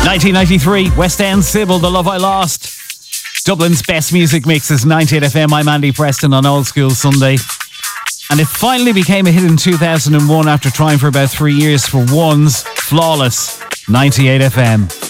1993, West End Sybil, The Love I Lost. Dublin's best music mixes, 98 FM. I'm Andy Preston on Old School Sunday. And it finally became a hit in 2001 after trying for about 3 years for One's Flawless, 98 FM.